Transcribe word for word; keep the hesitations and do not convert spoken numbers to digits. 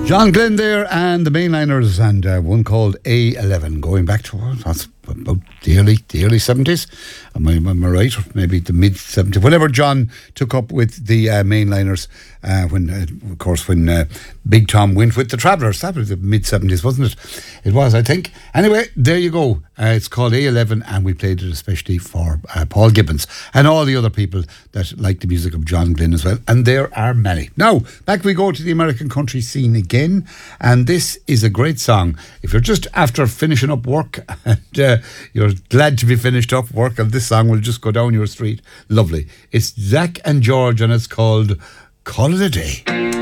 John Glenn there and the Mainliners, and uh, one called A eleven, going back to uh, that's about the early the early seventies. Am I, am I right? Or maybe the mid seventies. Whenever John took up with the uh, Mainliners, uh, when uh, of course when uh, Big Tom went with the Travellers, that was the mid seventies, wasn't it? It was, I think. Anyway, there you go. Uh, it's called A eleven, and we played it especially for uh, Paul Gibbons and all the other people that like the music of John Glenn as well, and there are many. Now, back we go to the American country scene again, and this is a great song. If you're just after finishing up work and uh, you're glad to be finished up work, and this song will just go down your street, lovely. It's Zach and George, and it's called Call It a Day.